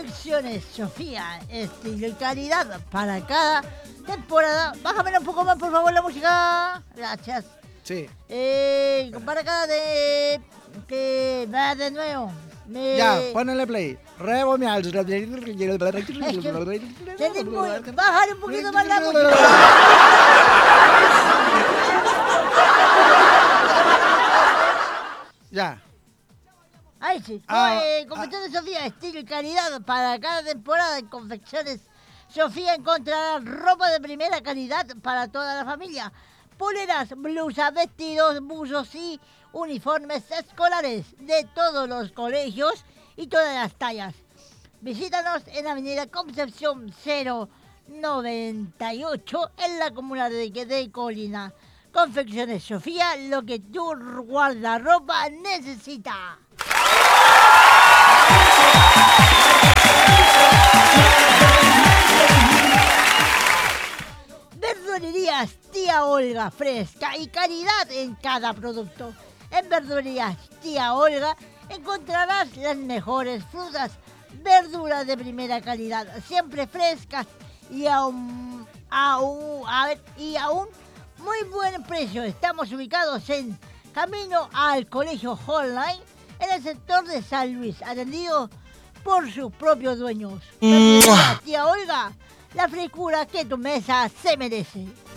Confecciones Sofía, estilo y calidad para cada temporada. Bájamelo un poco más, por favor, la música. Gracias. Sí. Para cada de... que va de nuevo. Ya, ponle play. Rebomeal. Es que tenés bajar un poquito más la música. Ya. Ahí sí. Confecciones Sofía, estilo y calidad para cada temporada. En Confecciones Sofía encontrarás ropa de primera calidad para toda la familia. Poleras, blusas, vestidos, buzos y uniformes escolares de todos los colegios y todas las tallas. Visítanos en Avenida Concepción 098 en la comuna de Colina. Confecciones Sofía, lo que tu guardarropa necesita. Verdulerías Tía Olga, fresca y calidad en cada producto. En Verdulerías Tía Olga encontrarás las mejores frutas, verduras de primera calidad, siempre frescas y aún muy buen precio. Estamos ubicados en camino al Colegio Online, en el sector de San Luis, atendido por sus propios dueños. Verdulerías Tía Olga, la frescura que tu mesa se merece.